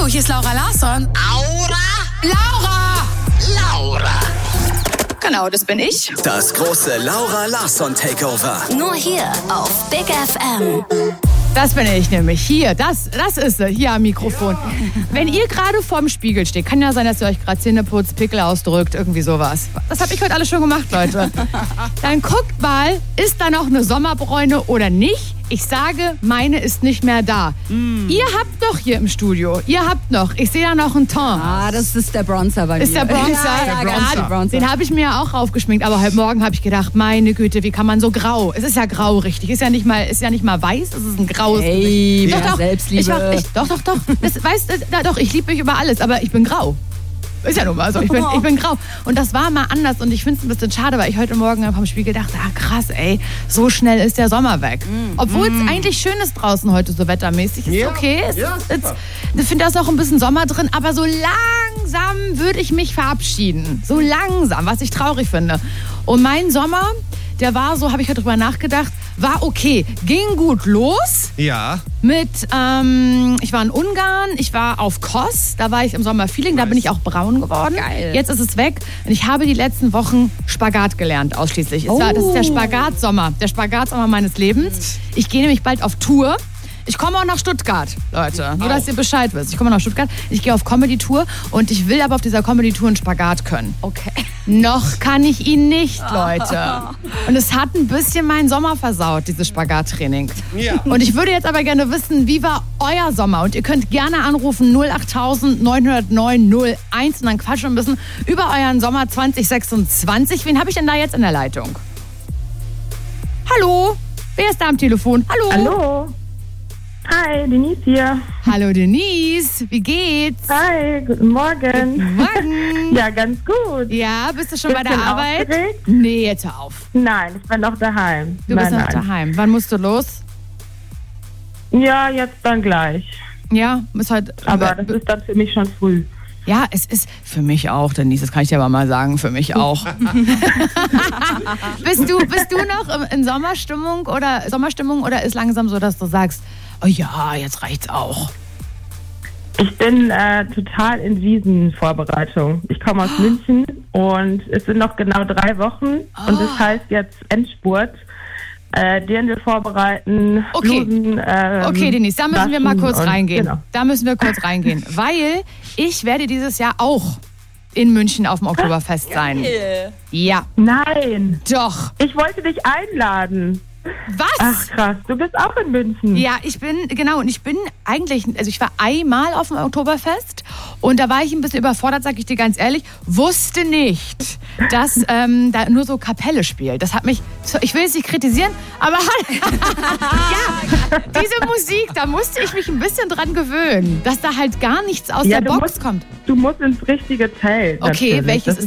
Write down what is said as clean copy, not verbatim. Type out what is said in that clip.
hier ist Laura Larsson. Laura! Genau, das bin ich. Das große Laura Larsson Takeover. Nur hier auf Big FM. Das bin ich nämlich. Hier, das ist sie, hier am Mikrofon. Wenn ihr gerade vorm Spiegel steht, kann ja sein, dass ihr euch gerade Zähne putzt, Pickel ausdrückt, irgendwie sowas. Das habe ich heute alles schon gemacht, Leute. Dann guckt mal, ist da noch eine Sommerbräune oder nicht? Ich sage, meine ist nicht mehr da. Ihr habt doch hier im Studio, ich sehe da noch einen Ton. Ah, das ist der Bronzer bei mir. Ist der Bronzer? Ja, Bronzer. Den habe ich mir ja auch aufgeschminkt, aber heute Morgen habe ich gedacht, meine Güte, wie kann man so grau? Es ist ja grau, richtig. Ist ja nicht mal weiß, es ist ein graues Hey, Gesicht. Doch, Selbstliebe. Doch, ich liebe mich über alles, aber ich bin grau. Ist ja nun mal so, ich bin grau. Und das war mal anders und ich finde es ein bisschen schade, weil ich heute Morgen vom Spiegel dachte, krass, ey, so schnell ist der Sommer weg. Obwohl es eigentlich schön ist draußen heute so wettermäßig. Ist okay. Ich finde, da ist auch ein bisschen Sommer drin, aber so langsam würde ich mich verabschieden. So langsam, was ich traurig finde. Und mein Sommer, der war so, habe ich heute drüber nachgedacht, war okay. Ging gut los. Ja. Ich war in Ungarn, ich war auf Kos, da war ich im Sommerfeeling, da bin ich auch braun geworden. Geil. Jetzt ist es weg und ich habe die letzten Wochen Spagat gelernt ausschließlich. Das ist der Spagatsommer meines Lebens. Ich gehe nämlich bald auf Tour. Ich komme auch nach Stuttgart, Leute. Nur, dass ihr Bescheid wisst. Ich komme nach Stuttgart, ich gehe auf Comedy-Tour und ich will aber auf dieser Comedy-Tour einen Spagat können. Okay. Noch kann ich ihn nicht, Leute. Und es hat ein bisschen meinen Sommer versaut, dieses Spagattraining. Ja. Und ich würde jetzt aber gerne wissen, wie war euer Sommer? Und ihr könnt gerne anrufen 08000 909 01 und dann quatschen wir ein bisschen über euren Sommer 2026. Wen habe ich denn da jetzt in der Leitung? Hallo? Wer ist da am Telefon? Hallo? Hallo. Hi, Denise hier. Hallo Denise, wie geht's? Hi, guten Morgen. Guten Morgen. Ja, ganz gut. Ja, bist du schon bei der Bisschen Arbeit? aufgeregt? Nee, jetzt hör auf. Nein, ich bin noch daheim. Du bist noch daheim. Wann musst du los? Ja, jetzt dann gleich. Ja, ist halt. Aber das ist dann für mich schon früh. Ja, es ist für mich auch, Denise, das kann ich dir aber mal sagen, für mich auch. Bist du noch in Sommerstimmung oder ist langsam so, dass du sagst, oh ja, jetzt reicht's auch? Ich bin total in Wiesenvorbereitung. Ich komme aus München und es sind noch genau 3 Wochen und das heißt jetzt Endspurt. Den wir vorbereiten. Okay. Blusen, Okay, Denise, da müssen wir mal kurz reingehen. Genau. Da müssen wir kurz reingehen, weil ich werde dieses Jahr auch in München auf dem Oktoberfest sein. Ja. Nein. Doch. Ich wollte dich einladen. Was? Ach krass, du bist auch in München. Ja, ich bin eigentlich, also ich war einmal auf dem Oktoberfest und da war ich ein bisschen überfordert, sag ich dir ganz ehrlich, wusste nicht, dass da nur so Kapelle spielt. Das hat mich, ich will es nicht kritisieren, aber ja, diese Musik, da musste ich mich ein bisschen dran gewöhnen, dass da halt gar nichts aus der Box kommt. Du musst ins richtige Zelt. Okay, natürlich. welches Das ist